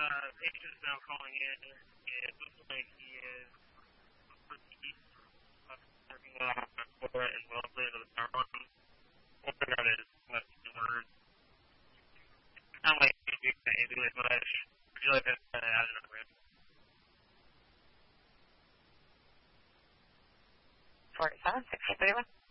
Patient's now calling in. It looks like he is working on Flora and Wellesley to the power line. Working on his left word. Not like he's doing much. Would you like to add another round? 47, 631.